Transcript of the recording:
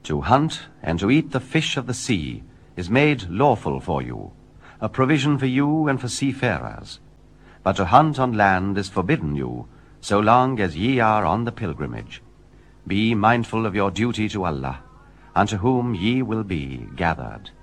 To hunt and to eat the fish of the sea is made lawful for you, a provision for you and for seafarers. But to hunt on land is forbidden you, so long as ye are on the pilgrimage. Be mindful of your duty to Allah, unto whom ye will be gathered.